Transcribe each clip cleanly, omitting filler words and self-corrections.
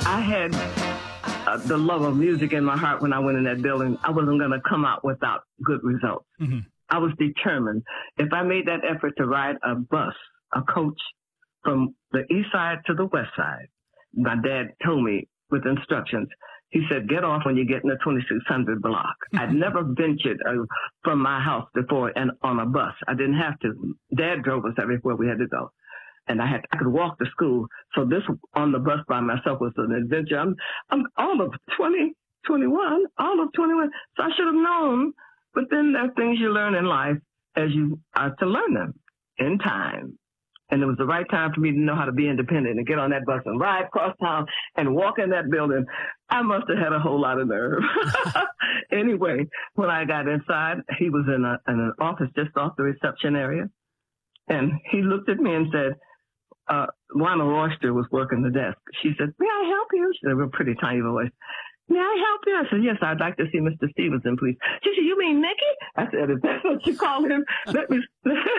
I had the love of music in my heart when I went in that building. I wasn't going to come out without good results. Mm-hmm. I was determined. If I made that effort to ride a bus, a coach from the east side to the west side, my dad told me with instructions. He said, get off when you get in the 2600 block. I'd never ventured from my house before and on a bus. I didn't have to. Dad drove us everywhere we had to go. And I could walk to school. So this on the bus by myself was an adventure. I'm all of 20, 21, all of 21. So I should have known. But then there are things you learn in life as you are to learn them in time. And it was the right time for me to know how to be independent and get on that bus and ride across town and walk in that building. I must have had a whole lot of nerve. Anyway, when I got inside, he was in an office just off the reception area. And he looked at me and said, Lana Royster was working the desk. She said, may I help you? She had a real pretty tiny voice. May I help you? I said, yes, I'd like to see Mr. Stevenson, please. She said, you mean Mickey? I said, if that's what you call him, let me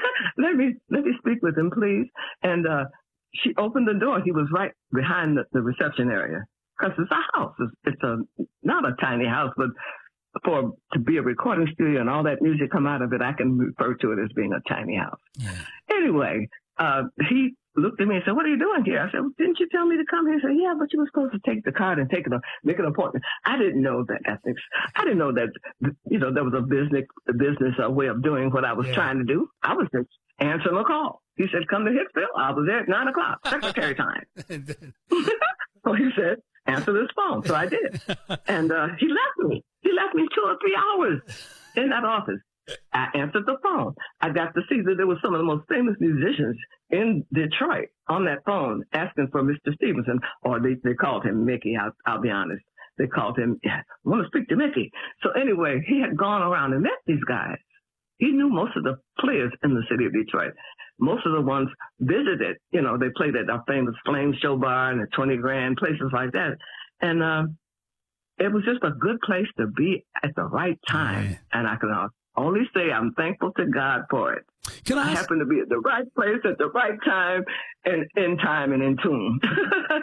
speak with him, please. And she opened the door. He was right behind the reception area because it's a house. It's not a tiny house, but to be a recording studio and all that music come out of it, I can refer to it as being a tiny house. Yeah. Anyway, he looked at me and said, what are you doing here? I said, well, didn't you tell me to come here? He said, yeah, but you were supposed to take the card and make an appointment. I didn't know that ethics. I didn't know that, there was a business way of doing what I was trying to do. I was just answering a call. He said, come to Hicksville. I was there at 9:00, secretary time. So he said, answer this phone. So I did. And he left me. He left me 2 or 3 hours in that office. I answered the phone. I got to see that there were some of the most famous musicians in Detroit on that phone asking for Mr. Stevenson, or they called him Mickey. I'll be honest. They called him, I want to speak to Mickey. So anyway, he had gone around and met these guys. He knew most of the players in the city of Detroit. Most of the ones visited, they played at our famous Flame Show Bar and the 20 Grand, places like that. And it was just a good place to be at the right time. And I can only say I'm thankful to God for it. I happen to be at the right place at the right time and in time and in tune.